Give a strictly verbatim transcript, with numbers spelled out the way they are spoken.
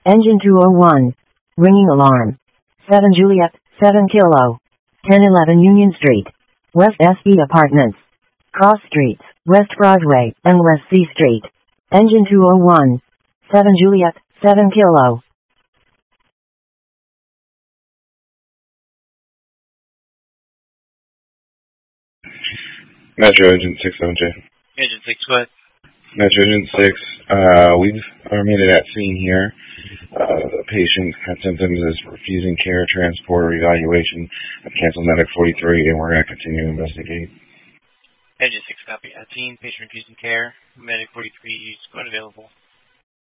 Engine two oh one. Ringing alarm. seven Juliet, seven Kilo. ten eleven Union Street. West S E Apartments. Cross Streets, West Broadway, and West C Street. Engine two oh one. seven Juliet, seven Kilo. Metro Engine six, O J. Engine six, what? Metro Engine six, uh, we've remained at scene here. Uh, the patient had symptoms of refusing care, transport, or evaluation of canceled medic forty-three, and we're going to continue to investigate. Engine six, copy. At scene, patient refusing care, medic forty-three, unavailable.